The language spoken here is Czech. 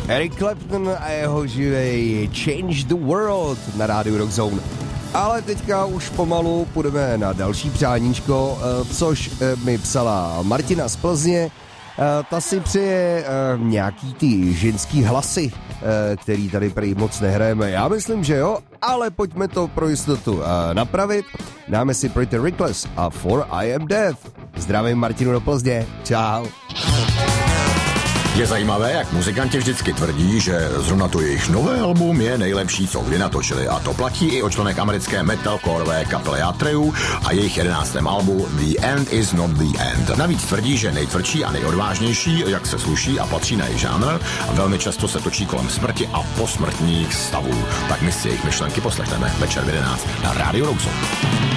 Eric Clapton a jeho živej Change the World na rádiu Rock Zone. Ale teďka už pomalu půjdeme na další přáníčko, což mi psala Martina z Plzně. Ta si přeje nějaký ty ženský hlasy, který tady prý moc nehrajeme. Já myslím, že jo, ale pojďme to pro jistotu napravit. Dáme si Pretty Reckless a For I Am Death. Zdravím Martinu do Plzně. Čau. Je zajímavé, jak muzikanti vždycky tvrdí, že zrovna to jejich nové album je nejlepší, co kdy natočili. A to platí i o členek americké metalcoreové kapely Atreyu a jejich 11. albu The End Is Not The End. Navíc tvrdí, že nejtvrdší a nejodvážnější, jak se sluší a patří na jejich žánr, a velmi často se točí kolem smrti a posmrtních stavů. Tak my si jejich myšlenky poslechneme večer v 11 na rádiu Rock Zone.